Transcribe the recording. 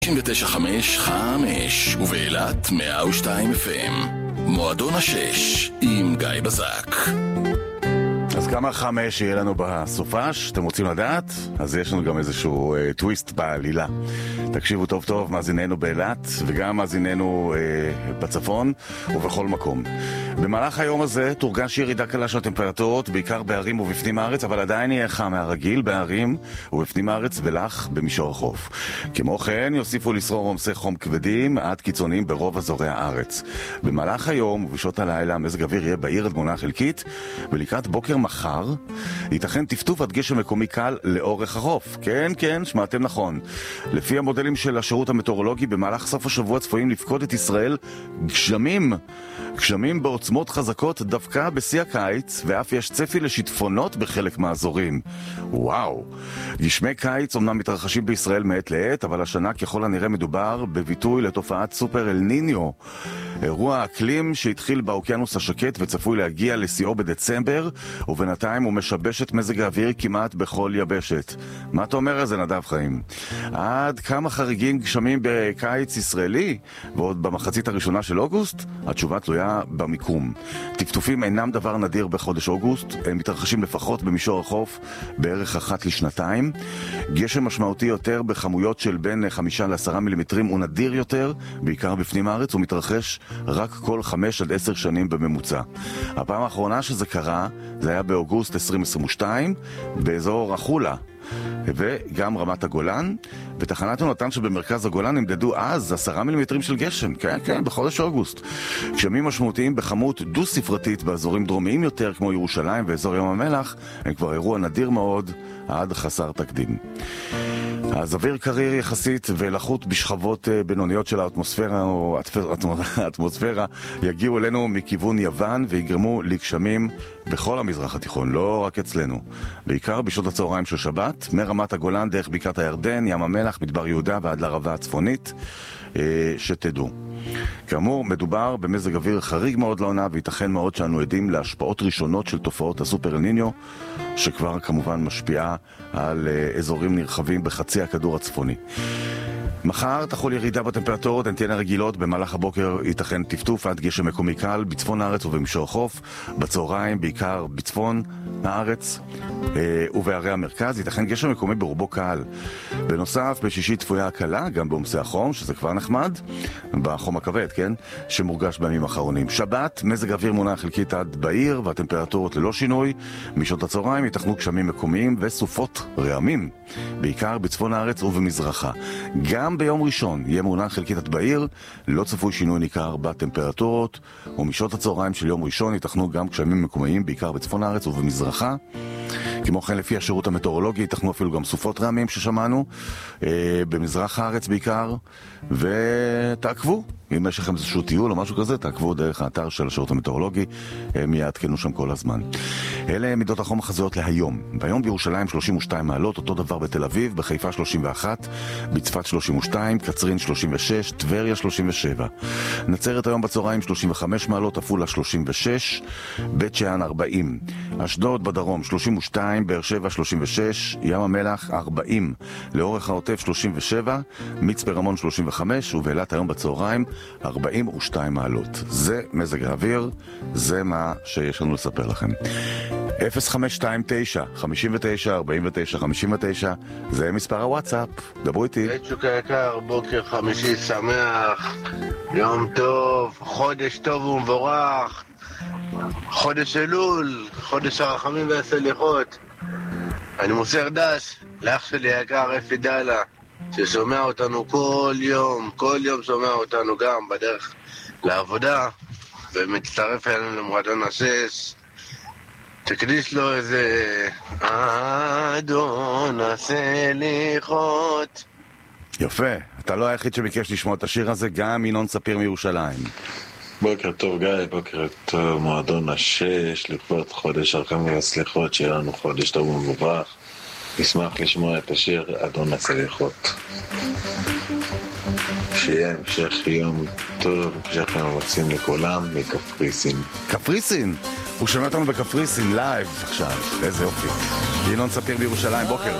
99.5 ובאילת 102 FM. מועדון השש עם גיא בזק. אז כמה 5 יהיה לנו בסופש? אתם רוצים לדעת? אז יש לנו גם איזשהו טוויסט בעלילה. תקשיבו טוב טוב, מאזיננו באילת וגם מאזיננו בצפון ובכל מקום. במהלך היום הזה תורגש ירידה קלה של הטמפרטורות, בעיקר בערים ובפנים הארץ, אבל עדיין יהיה חם מהרגיל בערים ובפנים הארץ ולח במישור החוף. כמו כן יוסיפו לשרור עומסי חום כבדים עד קיצוניים ברוב אזורי הארץ. במהלך היום ובשעות הלילה מזג אוויר יהיה בעיר עד תמונה חלקית, ולקראת בוקר מחר ייתכן טפטוף עד גשם מקומי קל לאורך החוף. כן, כן, שמעתם נכון. לפי המודלים של השירות המטאורולוגי, במהלך סוף השבוע צפויים לפקוד את ישראל גשמים בעוצמות חזקות דווקא בשיא הקיץ, ואף יש צפי לשיטפונות בחלק מהאזורים. וואו. גשמי קיץ אומנם מתרחשים בישראל מעת לעת, אבל השנה ככל הנראה מדובר בביטוי לתופעת סופר אל ניניו. אירוע אקלים שהתחיל באוקיינוס השקט וצפוי להגיע לשיאו בדצמבר, ובינתיים הוא משבש את מזג האוויר כמעט בכל יבשת. מה אתה אומר על זה, נדב חיים? עד כמה חריגים גשמים בקיץ ישראלי ועוד במחצית הראשונה של אוגוסט? התשובה תלויה במיקום. טפטופים אינם דבר נדיר בחודש אוגוסט, הם מתרחשים לפחות במישור החוף בערך אחת לשנתיים. גשם משמעותי יותר בכמויות של בין 5 ל10 מילימטרים הוא נדיר יותר, בעיקר בפנים הארץ, הוא מתרחש רק כל 5 עד 10 שנים בממוצע. הפעם האחרונה שזה קרה זה היה באוגוסט 2022 באזור החולה וגם רמת הגולן, בתחנת יונתן שבמרכז הגולן נמדדו אז 10 מילימטרים של גשם, כן, בחודש אוגוסט. גשמים משמעותיים בכמות דו-ספרתית באזורים דרומיים יותר כמו ירושלים ואזור ים המלח הם כבר אירוע נדיר מאוד עד חסר תקדים. אז אוויר קריר יחסית ולחות בשכבות בינוניות של האטמוספירה או האטמוספירה יגיעו אלינו מכיוון יוון ויגרמו לגשמים בכל המזרח התיכון, לא רק אצלנו. בעיקר בשעות הצהריים של שבת, מרמת הגולן דרך בקעת הירדן, ים המלח, מדבר יהודה ועד לערבה הצפונית, שתדעו. כאמור, מדובר במזג אוויר חריג מאוד לעונה, וייתכן מאוד שאנו עדים להשפעות ראשונות של תופעות הסופר אל ניניו, שכבר כמובן משפיעה על אזורים נרחבים בחצי הכדור הצפוני. מחר תחול ירידה בטמפרטורות, הן תהיינה רגילות, במהלך הבוקר ייתכן טפטוף עד גשם מקומי קל בצפון הארץ ובמישור החוף, בצהריים בעיקר בצפון הארץ ובערי המרכז ייתכן גשם מקומי ברובו קל. בנוסף, בשישי צפויה הקלה גם בעומסי החום, שזה כבר נחמד, בחום הכבד, כן, שמורגש בימים האחרונים. שבת, מזג אוויר מונח חלקית עד בעיר והטמפרטורות ללא שינוי. משעות הצהריים ייתכנו גשמים מקומיים וסופות רעמים, בעיקר בצפון הארץ ובמזרחה. גם ביום ראשון יהיה מונח חלקית עד בעיר, לא צפוי שינוי ניכר בטמפרטורות, ומשעות הצהריים של יום ראשון ייתכנו גם גשמים מקומיים, בעיקר בצפון הארץ ובמזרחה. כמו כן, לפי השירות המטאורולוגי ייתכנו אפילו גם סופות רעמים ששמענו במזרח הארץ בעיקר. ותעקבו, אם יש לכם איזשהו טיול או משהו כזה, תעקבו דרך האתר של השירות המטאורולוגי, הם יעדכנו שם כל הזמן. אלה מידות החום החזויות להיום. ביום בירושלים 32 מעלות, אותו דבר בתל אביב, בחיפה 31, בצפת 32, קצרין 36, טבריה 37. נצרת היום בצהריים 35 מעלות, עפולה 36, בית שאן 40, אשדוד בדרום 32, באר שבע 36, ים המלח 40, לאורך העוטף 37, מצפה רמון 35, ובאילת היום בצהריים 42 מעלות. זה מזג האוויר, זה מה שיש לנו לספר לכם. 0529 59 49 59, זה מספר הוואטסאפ, דברו איתי. צ'וק היקר, בוקר חמישי שמח, יום טוב, חודש טוב ומבורך, חודש אלול, חודש הרחמים והסליחות. אני מוסר דש לאח שלי היקר אפי דלה, ששומע אותנו כל יום שומע אותנו גם בדרך לעבודה, ומצטרף אלינו למועדון השש. תקדיש לו איזה אדון הסליחות. יפה, אתה לא היחיד שביקש לשמוע את השיר הזה, גם ינון ספיר מירושלים. בוקר טוב גיא, בוקר טוב מועדון השש, לכבוד חודש הרחמים והסליחות, שיהיה לנו חודש טוב ומבורך. נשמח לשמוע את השיר אדון הסליחות. שיהיה המשך יום טוב, המשך יום רוצים לכולם מקפריסין. קפריסין? הוא שומע אותנו בקפריסין לייב עכשיו, איזה אופי. ינון ספיר בירושלים, בוקר.